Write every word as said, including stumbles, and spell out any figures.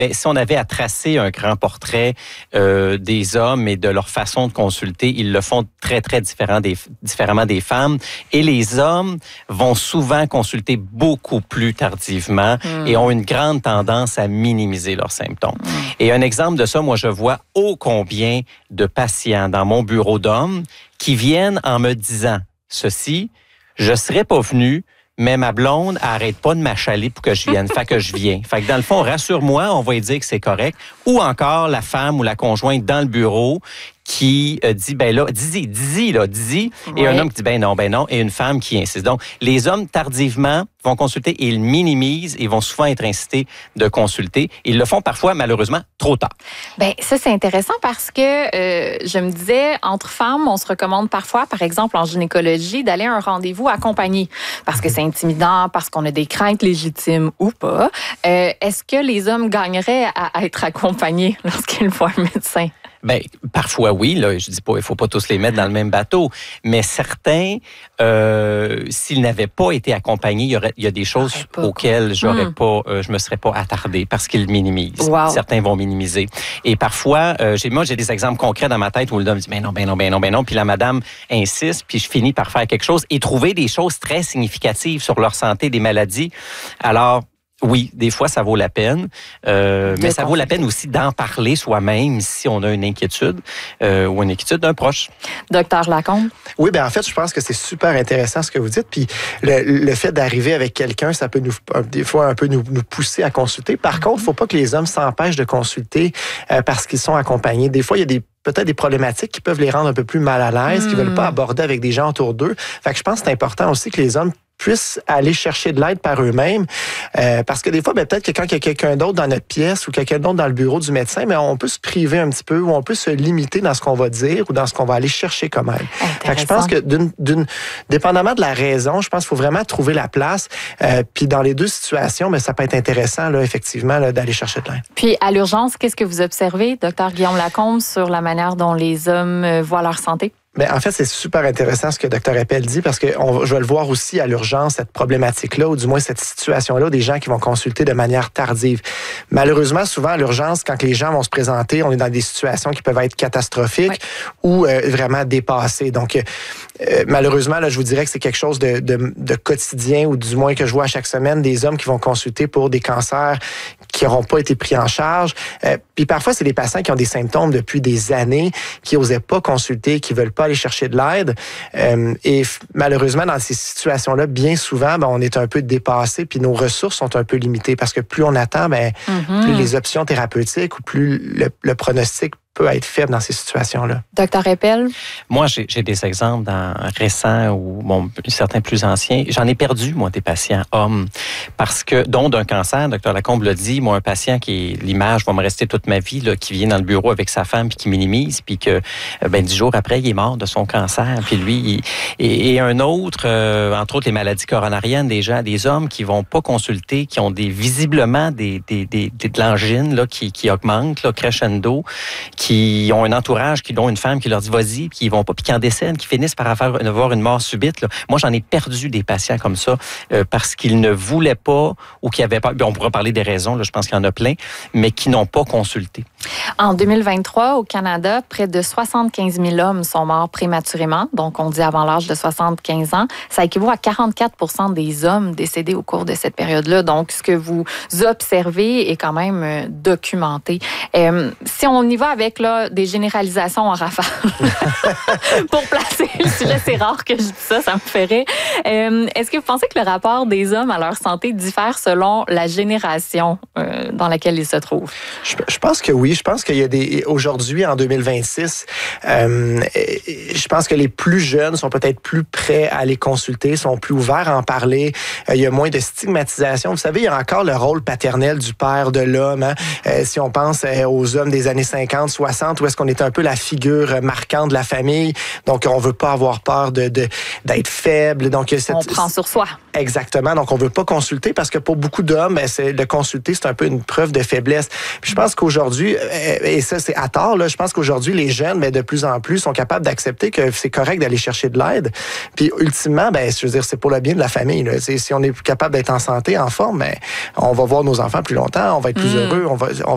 bien, si on avait à tracer un grand portrait euh, des hommes et de leur façon de consulter, ils le font très, très différent des, différemment des femmes. Et les hommes vont souvent consulter beaucoup plus tardivement mmh. et ont une grande tendance à minimiser leurs symptômes. Mmh. Et un exemple de ça, moi, je vois ô combien de patients dans mon bureau d'hommes qui viennent en me disant ceci, je serais pas venu, mais ma blonde arrête pas de m'achaler pour que je vienne. Fait que je viens. Fait que dans le fond, rassure-moi, on va lui dire que c'est correct. Ou encore la femme ou la conjointe dans le bureau qui euh, dit, ben là, dis-y, dis-y, là, dis-y. Ouais. Et un homme qui dit, ben non, ben non. Et une femme qui insiste. Donc, les hommes, tardivement, vont consulter et ils minimisent et vont souvent être incités de consulter. Ils le font parfois, malheureusement, trop tard. Bien, ça, c'est intéressant parce que euh, je me disais, entre femmes, on se recommande parfois, par exemple, en gynécologie, d'aller à un rendez-vous accompagné parce que c'est intimidant, parce qu'on a des craintes légitimes ou pas. Euh, est-ce que les hommes gagneraient à, à être accompagnés lorsqu'ils voient un médecin? Ben parfois oui, là, je dis pas, il faut pas tous les mettre dans le même bateau, mais certains, euh, s'ils n'avaient pas été accompagnés, il y aurait, il y a des choses auxquelles j'aurais hum. pas, euh, je me serais pas attardé parce qu'ils minimisent. Wow. Certains vont minimiser. Et parfois, euh, j'ai, moi j'ai des exemples concrets dans ma tête où le homme dit ben non, ben non, ben non, ben non, puis la madame insiste, puis je finis par faire quelque chose et trouver des choses très significatives sur leur santé, des maladies. Alors oui, des fois, ça vaut la peine. Euh, mais ça vaut la peine aussi d'en parler soi-même si on a une inquiétude euh, ou une inquiétude d'un proche. Docteur Lacombe? Oui, bien en fait, je pense que c'est super intéressant ce que vous dites. Puis le, le fait d'arriver avec quelqu'un, ça peut nous, des fois un peu nous, nous pousser à consulter. Par mm-hmm. contre, il ne faut pas que les hommes s'empêchent de consulter euh, parce qu'ils sont accompagnés. Des fois, il y a des peut-être des problématiques qui peuvent les rendre un peu plus mal à l'aise, mm. qui ne veulent pas aborder avec des gens autour d'eux. Fait que je pense que c'est important aussi que les hommes puissent aller chercher de l'aide par eux-mêmes. Euh, parce que des fois, ben, peut-être que quand il y a quelqu'un d'autre dans notre pièce ou quelqu'un d'autre dans le bureau du médecin, mais on peut se priver un petit peu ou on peut se limiter dans ce qu'on va dire ou dans ce qu'on va aller chercher comme aide. Fait que je pense que d'une, d'une, dépendamment de la raison, je pense qu'il faut vraiment trouver la place. Euh, puis dans les deux situations, ben, ça peut être intéressant, là, effectivement, là, d'aller chercher de l'aide. Puis à l'urgence, qu'est-ce que vous observez, docteur Guillaume Lacombe, sur la manière dont les hommes voient leur santé? Bien, en fait, c'est super intéressant ce que Dr Appel dit parce que on, je vais le voir aussi à l'urgence, cette problématique-là, ou du moins cette situation-là, des gens qui vont consulter de manière tardive. Malheureusement, souvent à l'urgence, quand les gens vont se présenter, on est dans des situations qui peuvent être catastrophiques oui. ou euh, vraiment dépassées. Donc, euh, malheureusement, là, je vous dirais que c'est quelque chose de, de, de quotidien, ou du moins que je vois à chaque semaine, des hommes qui vont consulter pour des cancers qui n'auront pas été pris en charge. Euh, puis parfois, c'est des patients qui ont des symptômes depuis des années, qui n'osaient pas consulter, qui veulent pas aller chercher de l'aide. Euh, et f- malheureusement, dans ces situations-là, bien souvent, ben, on est un peu dépassé, puis nos ressources sont un peu limitées parce que plus on attend, ben, mm-hmm. plus les options thérapeutiques ou plus le, le pronostic peut être faible dans ces situations-là. Docteur Appel? Moi, j'ai, j'ai des exemples dans, récents ou bon, certains plus anciens. J'en ai perdu, moi, des patients hommes, parce que, dont d'un cancer, docteur Lacombe l'a dit, moi, un patient qui, l'image va me rester toute ma vie, là, qui vient dans le bureau avec sa femme puis qui minimise, puis que, ben, dix jours après, il est mort de son cancer. Puis lui, il, et, et un autre, euh, entre autres, les maladies coronariennes, des gens, des hommes qui vont pas consulter, qui ont des, visiblement des, des, des, des de l'angine, là, qui, qui augmente, là, crescendo, qui ont un entourage, qui ont une femme qui leur dit vas-y, puis ils vont pas, puis qui en décèdent, qui finissent par avoir une mort subite. Là. Moi, j'en ai perdu des patients comme ça euh, parce qu'ils ne voulaient pas ou qui avaient pas. On pourra parler des raisons, là, je pense qu'il y en a plein, mais qui n'ont pas consulté. En deux mille vingt-trois, au Canada, près de soixante-quinze mille hommes sont morts prématurément, donc on dit avant l'âge de soixante-quinze ans. Ça équivaut à quarante-quatre pour cent des hommes décédés au cours de cette période-là. Donc, ce que vous observez est quand même euh, documenté. Euh, si on y va avec là, des généralisations en rafale, pour placer le sujet, c'est rare que je dise ça, ça me ferait. Euh, est-ce que vous pensez que le rapport des hommes à leur santé diffère selon la génération euh, dans laquelle ils se trouvent? Je, je pense que oui. Je pense qu'il y a des... Aujourd'hui, en deux mille vingt-six, euh, je pense que les plus jeunes sont peut-être plus prêts à les consulter, sont plus ouverts à en parler. Euh, il y a moins de stigmatisation. Vous savez, il y a encore le rôle paternel du père, de l'homme. Hein? Euh, si on pense euh, aux hommes des années cinquante, soixante, où est-ce qu'on est un peu la figure marquante de la famille. Donc, on veut pas avoir peur de, de, d'être faible. Donc, cette... On prend sur soi. Exactement. Donc, on veut pas consulter parce que pour beaucoup d'hommes, ben, c'est, de consulter, c'est un peu une preuve de faiblesse. Puis je pense qu'aujourd'hui, et ça, c'est à tort, là, je pense qu'aujourd'hui, les jeunes, ben, de plus en plus, sont capables d'accepter que c'est correct d'aller chercher de l'aide. Puis, ultimement, ben, je veux dire, c'est pour le bien de la famille. Là. Si on est capable d'être en santé, en forme, ben, on va voir nos enfants plus longtemps, on va être plus mmh. heureux, on va... On